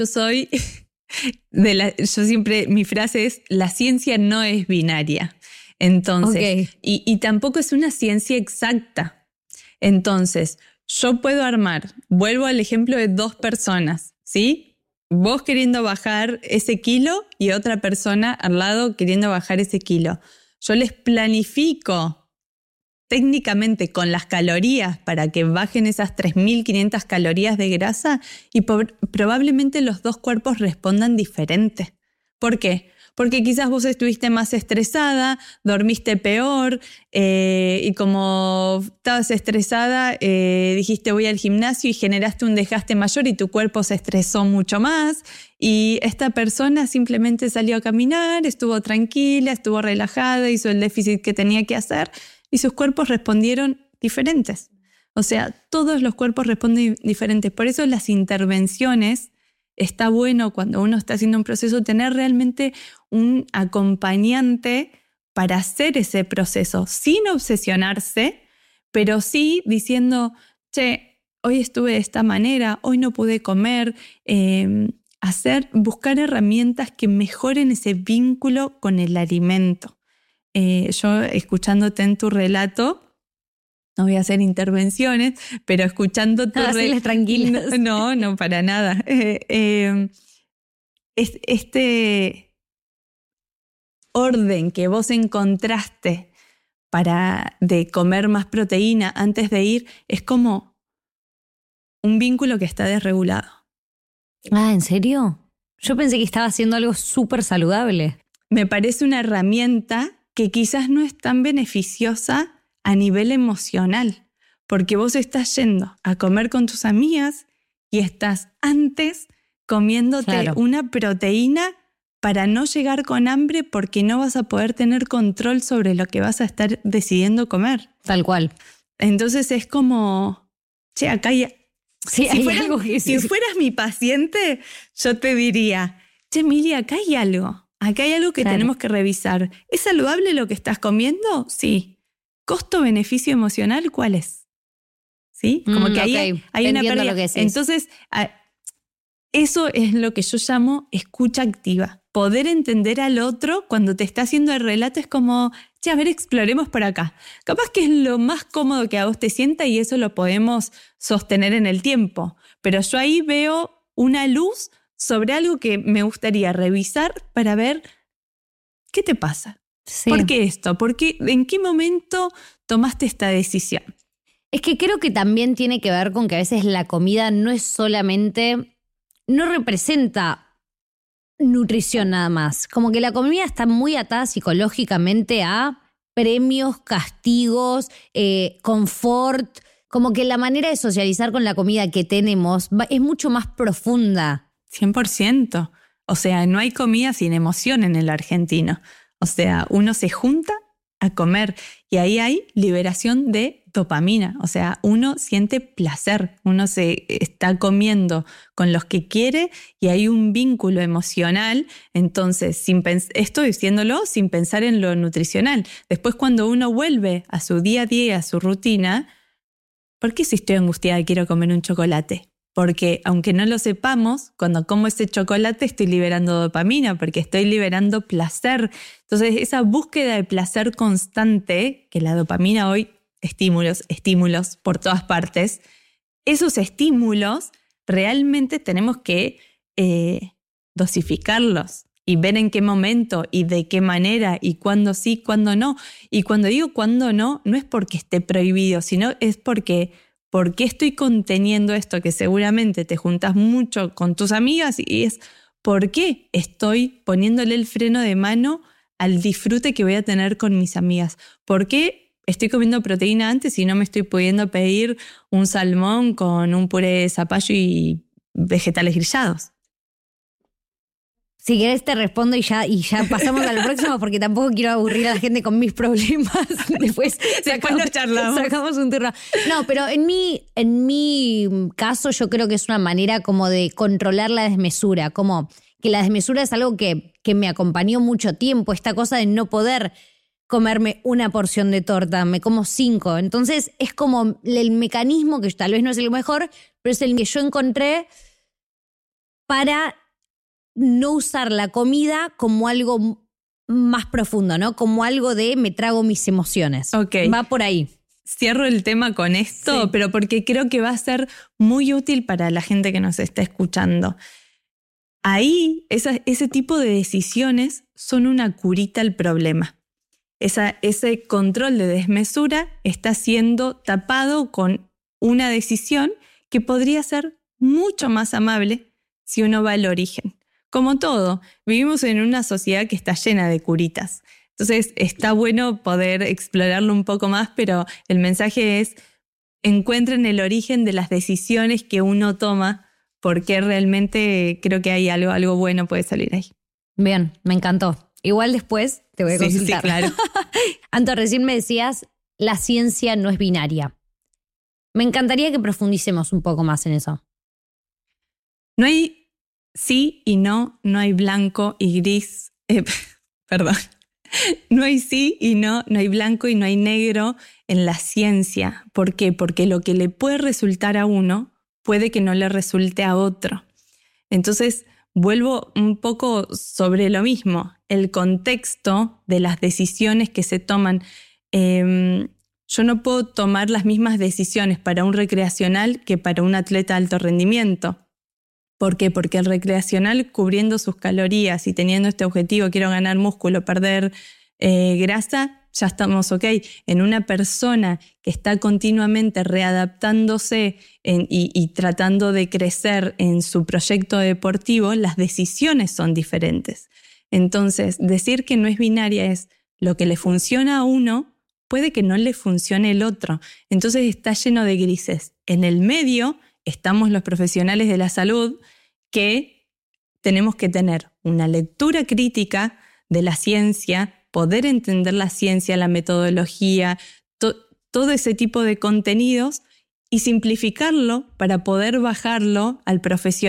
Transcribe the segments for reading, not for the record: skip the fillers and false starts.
Yo soy yo siempre, mi frase es, la ciencia no es binaria. Entonces, y tampoco es una ciencia exacta. Entonces, yo puedo armar, vuelvo al ejemplo de 2 personas, ¿sí? Vos queriendo bajar ese kilo y otra persona al lado queriendo bajar ese kilo. Yo les planifico técnicamente con las calorías para que bajen esas 3.500 calorías de grasa y probablemente los 2 cuerpos respondan diferente. ¿Por qué? Porque quizás vos estuviste más estresada, dormiste peor y como estabas estresada dijiste voy al gimnasio y generaste un desgaste mayor y tu cuerpo se estresó mucho más y esta persona simplemente salió a caminar, estuvo tranquila, estuvo relajada, hizo el déficit que tenía que hacer y sus cuerpos respondieron diferentes. O sea, todos los cuerpos responden diferentes. Por eso las intervenciones, está bueno cuando uno está haciendo un proceso tener realmente un acompañante para hacer ese proceso, sin obsesionarse, pero sí diciendo, che, hoy estuve de esta manera, hoy no pude comer, buscar herramientas que mejoren ese vínculo con el alimento. Yo escuchándote en tu relato, no voy a hacer intervenciones, pero escuchando tu relato... tranquilas. No, para nada. Este orden que vos encontraste de comer más proteína antes de ir es como un vínculo que está desregulado. Ah, ¿en serio? Yo pensé que estaba haciendo algo súper saludable. Me parece una herramienta que quizás no es tan beneficiosa a nivel emocional, porque vos estás yendo a comer con tus amigas y estás antes comiéndote una proteína para no llegar con hambre porque no vas a poder tener control sobre lo que vas a estar decidiendo comer. Tal cual. Entonces es como, che, acá hay... Sí, si fueras mi paciente, yo te diría, che, Emilia, acá hay algo. Acá hay algo que tenemos que revisar. ¿Es saludable lo que estás comiendo? Sí. ¿Costo-beneficio emocional cuál es? ¿Sí? Como que ahí hay una pérdida. Lo que decís. Entonces, eso es lo que yo llamo escucha activa. Poder entender al otro cuando te está haciendo el relato es como, che, a ver, exploremos por acá. Capaz que es lo más cómodo que a vos te sienta y eso lo podemos sostener en el tiempo. Pero yo ahí veo una luz sobre algo que me gustaría revisar para ver qué te pasa. Sí. ¿Por qué esto? ¿En qué momento tomaste esta decisión? Es que creo que también tiene que ver con que a veces la comida no representa nutrición nada más. Como que la comida está muy atada psicológicamente a premios, castigos, confort. Como que la manera de socializar con la comida que tenemos es mucho más profunda. 100%. O sea, no hay comida sin emoción en el argentino. O sea, uno se junta a comer y ahí hay liberación de dopamina. O sea, uno siente placer, uno se está comiendo con los que quiere y hay un vínculo emocional. Entonces, estoy diciéndolo sin pensar en lo nutricional. Después, cuando uno vuelve a su día a día, a su rutina, ¿por qué si estoy angustiada quiero comer un chocolate? Porque aunque no lo sepamos, cuando como ese chocolate estoy liberando dopamina porque estoy liberando placer. Entonces esa búsqueda de placer constante, que la dopamina hoy, estímulos por todas partes, esos estímulos realmente tenemos que dosificarlos y ver en qué momento y de qué manera y cuándo sí, cuándo no. Y cuando digo cuándo no, no es porque esté prohibido, sino es porque... ¿Por qué estoy conteniendo esto? Que seguramente te juntas mucho con tus amigas y es ¿por qué estoy poniéndole el freno de mano al disfrute que voy a tener con mis amigas? ¿Por qué estoy comiendo proteína antes y no me estoy pudiendo pedir un salmón con un puré de zapallo y vegetales grillados? Si querés te respondo y ya pasamos al próximo porque tampoco quiero aburrir a la gente con mis problemas. Después nos charlamos. Sacamos un turno. No, pero en mi caso yo creo que es una manera como de controlar la desmesura, como que la desmesura es algo que me acompañó mucho tiempo, esta cosa de no poder comerme una porción de torta, me como 5. Entonces es como el mecanismo que tal vez no es el mejor, pero es el que yo encontré para no usar la comida como algo más profundo, ¿no? Como algo de me trago mis emociones. Okay. Va por ahí. Cierro el tema con esto, sí, pero porque creo que va a ser muy útil para la gente que nos está escuchando. Ahí, ese tipo de decisiones son una curita al problema. Ese control de desmesura está siendo tapado con una decisión que podría ser mucho más amable si uno va al origen. Como todo, vivimos en una sociedad que está llena de curitas. Entonces está bueno poder explorarlo un poco más, pero el mensaje es: encuentren el origen de las decisiones que uno toma, porque realmente creo que hay algo bueno puede salir ahí. Bien, me encantó. Igual después te voy a consultar. Sí, claro. Anto, recién me decías, la ciencia no es binaria. Me encantaría que profundicemos un poco más en eso. No hay sí y no hay blanco y gris. Perdón. No hay sí y no hay blanco y no hay negro en la ciencia. ¿Por qué? Porque lo que le puede resultar a uno puede que no le resulte a otro. Entonces, vuelvo un poco sobre lo mismo, el contexto de las decisiones que se toman. Yo no puedo tomar las mismas decisiones para un recreacional que para un atleta de alto rendimiento. ¿Por qué? Porque el recreacional, cubriendo sus calorías y teniendo este objetivo, quiero ganar músculo, perder grasa, ya estamos ok. En una persona que está continuamente readaptándose y tratando de crecer en su proyecto deportivo, las decisiones son diferentes. Entonces, decir que no es binaria es lo que le funciona a uno, puede que no le funcione el otro. Entonces está lleno de grises. En el medio estamos los profesionales de la salud que tenemos que tener una lectura crítica de la ciencia, poder entender la ciencia, la metodología, todo ese tipo de contenidos y simplificarlo para poder bajarlo al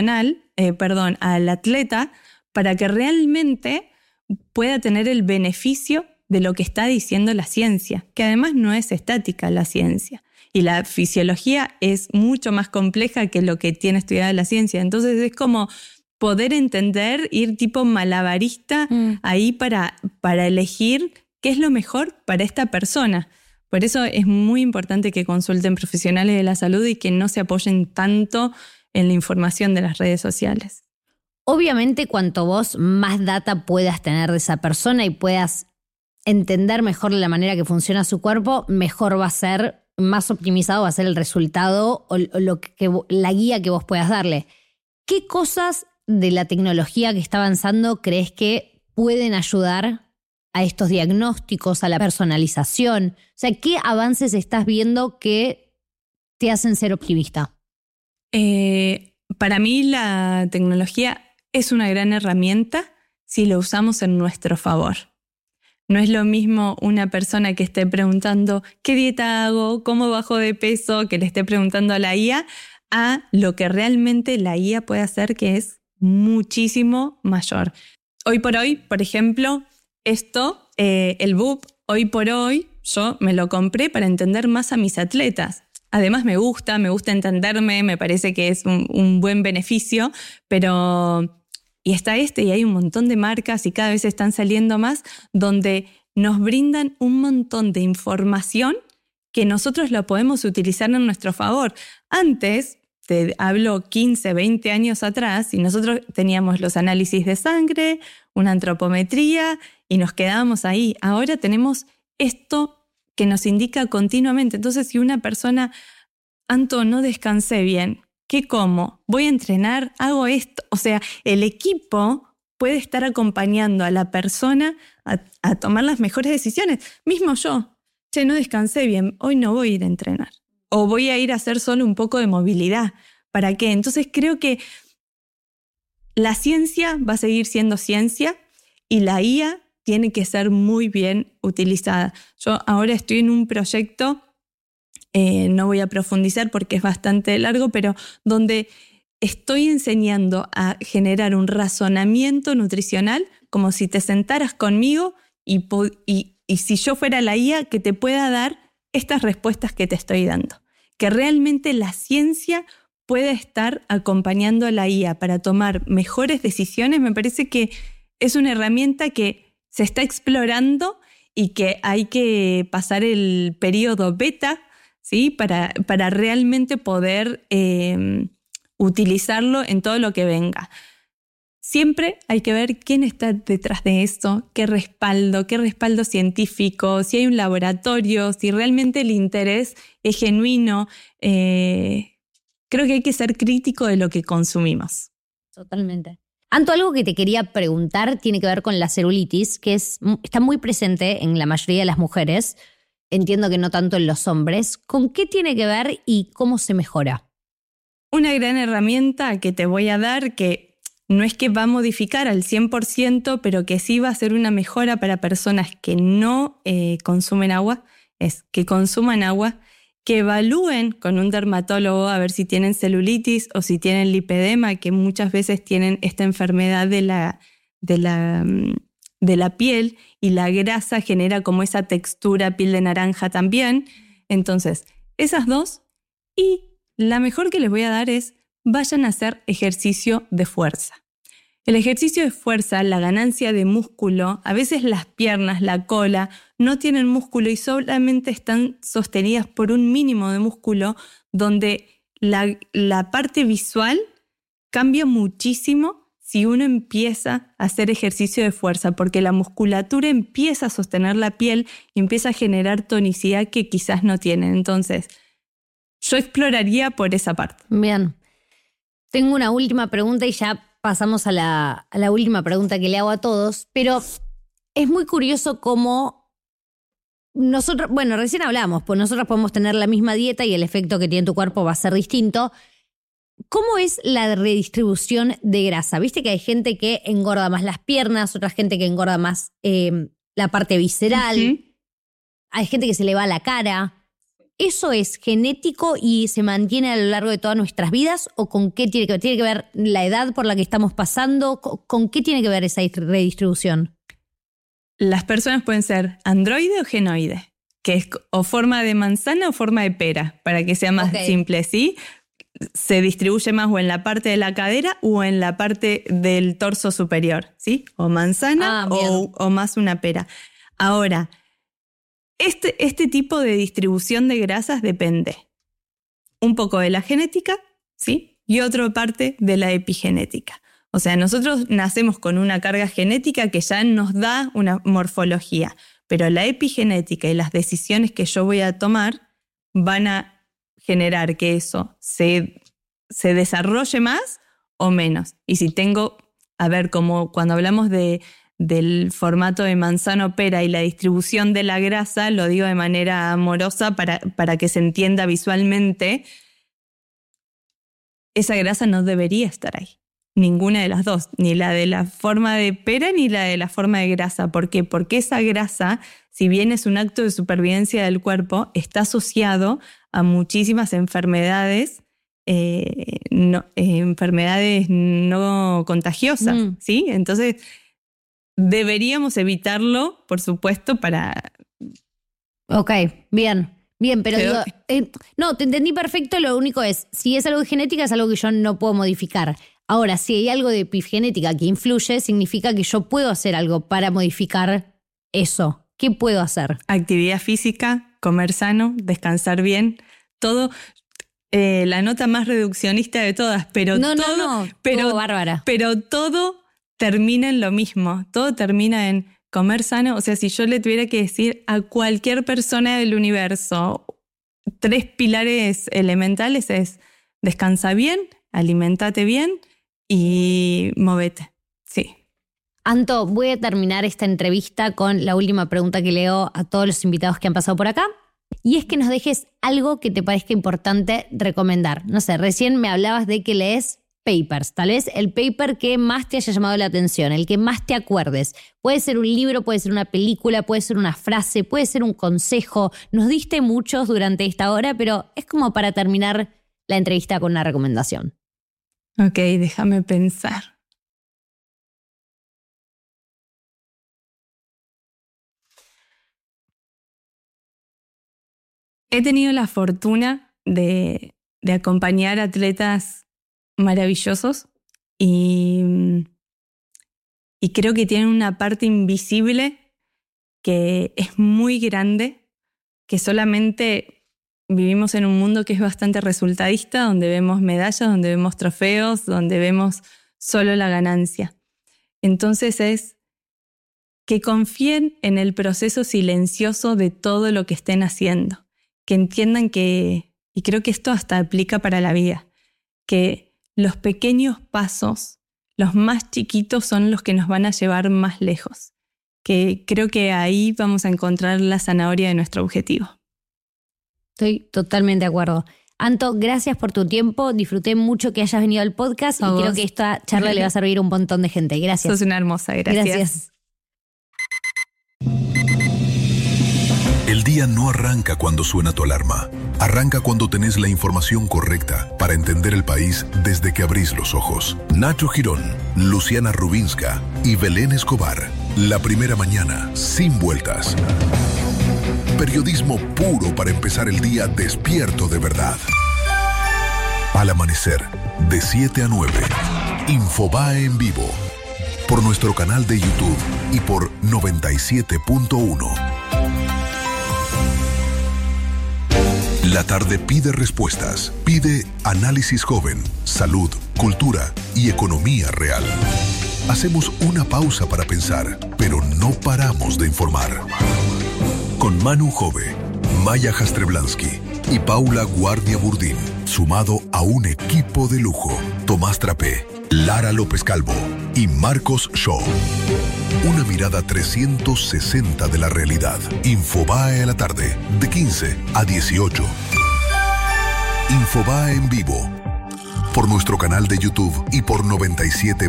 al atleta, para que realmente pueda tener el beneficio de lo que está diciendo la ciencia, que además no es estática la ciencia. Y la fisiología es mucho más compleja que lo que tiene estudiada la ciencia. Entonces es como poder entender, ir tipo malabarista ahí para elegir qué es lo mejor para esta persona. Por eso es muy importante que consulten profesionales de la salud y que no se apoyen tanto en la información de las redes sociales. Obviamente, cuanto vos más data puedas tener de esa persona y puedas entender mejor la manera que funciona su cuerpo, mejor va a ser, más optimizado va a ser el resultado o la guía que vos puedas darle. ¿Qué cosas de la tecnología que está avanzando crees que pueden ayudar a estos diagnósticos, a la personalización? O sea, ¿qué avances estás viendo que te hacen ser optimista? Para mí la tecnología es una gran herramienta si lo usamos en nuestro favor. No es lo mismo una persona que esté preguntando ¿qué dieta hago? ¿Cómo bajo de peso? Que le esté preguntando a la IA, a lo que realmente la IA puede hacer, que es muchísimo mayor. Hoy por hoy, por ejemplo, el BUP, hoy por hoy, yo me lo compré para entender más a mis atletas. Además me gusta entenderme, me parece que es un buen beneficio, pero... Y está y hay un montón de marcas y cada vez están saliendo más donde nos brindan un montón de información que nosotros la podemos utilizar en nuestro favor. Antes, te hablo 15, 20 años atrás, y nosotros teníamos los análisis de sangre, una antropometría y nos quedábamos ahí. Ahora tenemos esto que nos indica continuamente. Entonces, si una persona, Anto, no descansé bien, ¿qué como? Voy a entrenar, hago esto. O sea, el equipo puede estar acompañando a la persona a tomar las mejores decisiones. Mismo yo, no descansé bien, hoy no voy a ir a entrenar. O voy a ir a hacer solo un poco de movilidad. ¿Para qué? Entonces creo que la ciencia va a seguir siendo ciencia y la IA tiene que ser muy bien utilizada. Yo ahora estoy en un proyecto, no voy a profundizar porque es bastante largo, pero donde estoy enseñando a generar un razonamiento nutricional como si te sentaras conmigo y si yo fuera la IA, que te pueda dar estas respuestas que te estoy dando. Que realmente la ciencia pueda estar acompañando a la IA para tomar mejores decisiones, me parece que es una herramienta que se está explorando y que hay que pasar el periodo beta, ¿sí? Para realmente poder utilizarlo en todo lo que venga. Siempre hay que ver quién está detrás de esto, qué respaldo científico, si hay un laboratorio, si realmente el interés es genuino. Creo que hay que ser crítico de lo que consumimos. Totalmente. Anto, algo que te quería preguntar tiene que ver con la celulitis, que está muy presente en la mayoría de las mujeres. Entiendo que no tanto en los hombres. ¿Con qué tiene que ver y cómo se mejora? Una gran herramienta que te voy a dar, que no es que va a modificar al 100%, pero que sí va a ser una mejora para personas que no consumen agua, es que consuman agua, que evalúen con un dermatólogo a ver si tienen celulitis o si tienen lipedema, que muchas veces tienen esta enfermedad de la piel, y la grasa genera como esa textura piel de naranja también. Entonces, esas dos. Y la mejor que les voy a dar es: vayan a hacer ejercicio de fuerza. El ejercicio de fuerza, la ganancia de músculo, a veces las piernas, la cola, no tienen músculo y solamente están sostenidas por un mínimo de músculo, donde la parte visual cambia muchísimo si uno empieza a hacer ejercicio de fuerza, porque la musculatura empieza a sostener la piel y empieza a generar tonicidad que quizás no tienen. Entonces, yo exploraría por esa parte. Bien. Tengo una última pregunta y ya pasamos a la última pregunta que le hago a todos, pero es muy curioso cómo nosotros, bueno, recién hablamos, pues nosotros podemos tener la misma dieta y el efecto que tiene tu cuerpo va a ser distinto. ¿Cómo es la redistribución de grasa? Viste que hay gente que engorda más las piernas, otra gente que engorda más la parte visceral, hay gente que se le va la cara. ¿Eso es genético y se mantiene a lo largo de todas nuestras vidas? ¿O con qué tiene que ver? ¿Tiene que ver la edad por la que estamos pasando? ¿Con qué tiene que ver esa redistribución? Las personas pueden ser androide o genoide, que es o forma de manzana o forma de pera, para que sea más simple, ¿sí? Se distribuye más o en la parte de la cadera o en la parte del torso superior, ¿sí? O manzana o más una pera. Ahora, este tipo de distribución de grasas depende un poco de la genética, ¿sí? Y otra parte de la epigenética. O sea, nosotros nacemos con una carga genética que ya nos da una morfología, pero la epigenética y las decisiones que yo voy a tomar van a generar que eso se desarrolle más o menos. Y si tengo, a ver, como cuando hablamos del formato de manzana-pera y la distribución de la grasa, lo digo de manera amorosa para que se entienda visualmente, esa grasa no debería estar ahí. Ninguna de las dos, ni la de la forma de pera ni la de la forma de grasa. ¿Por qué? Porque esa grasa, si bien es un acto de supervivencia del cuerpo, está asociado a muchísimas enfermedades, enfermedades no contagiosas, ¿sí? Entonces, deberíamos evitarlo, por supuesto, para... Ok, bien, pero digo, no, te entendí perfecto, lo único es, si es algo de genética es algo que yo no puedo modificar. Ahora, si hay algo de epigenética que influye, significa que yo puedo hacer algo para modificar eso. ¿Qué puedo hacer? Actividad física, comer sano, descansar bien, todo... la nota más reduccionista de todas, pero todo bárbara. Pero todo termina en lo mismo, todo termina en comer sano. O sea, si yo le tuviera que decir a cualquier persona del universo 3 pilares elementales es: descansa bien, alimentate bien y movete. Sí. Anto, voy a terminar esta entrevista con la última pregunta que leo a todos los invitados que han pasado por acá. Y es que nos dejes algo que te parezca importante recomendar. No sé, recién me hablabas de que lees papers. Tal vez el paper que más te haya llamado la atención, el que más te acuerdes. Puede ser un libro, puede ser una película, puede ser una frase, puede ser un consejo. Nos diste muchos durante esta hora, pero es como para terminar la entrevista con una recomendación. Ok, déjame pensar. He tenido la fortuna de de acompañar atletas maravillosos y creo que tienen una parte invisible que es muy grande, que solamente vivimos en un mundo que es bastante resultadista, donde vemos medallas, donde vemos trofeos, donde vemos solo la ganancia. Entonces es que confíen en el proceso silencioso de todo lo que estén haciendo, que entiendan que, y creo que esto hasta aplica para la vida, que los pequeños pasos, los más chiquitos, son los que nos van a llevar más lejos, que creo que ahí vamos a encontrar la zanahoria de nuestro objetivo. Estoy totalmente de acuerdo. Anto, gracias por tu tiempo. Disfruté mucho que hayas venido al podcast y creo que esta charla le va a servir a un montón de gente. Gracias. Sos una hermosa, gracias. El día no arranca cuando suena tu alarma. Arranca cuando tenés la información correcta para entender el país desde que abrís los ojos. Nacho Girón, Luciana Rubinska y Belén Escobar. La primera mañana, sin vueltas. Periodismo puro para empezar el día despierto de verdad. Al amanecer, de 7 a 9. Infobae en vivo. Por nuestro canal de YouTube y por 97.1. La tarde pide respuestas, pide análisis joven, salud, cultura y economía real. Hacemos una pausa para pensar, pero no paramos de informar. Con Manu Jove, Maya Jastreblansky y Paula Guardia Burdín, sumado a un equipo de lujo: Tomás Trapé, Lara López Calvo y Marcos Shaw. Una mirada 360 de la realidad. Infobae a la tarde, de 15 a 18. Infobae en vivo. Por nuestro canal de YouTube y por 97.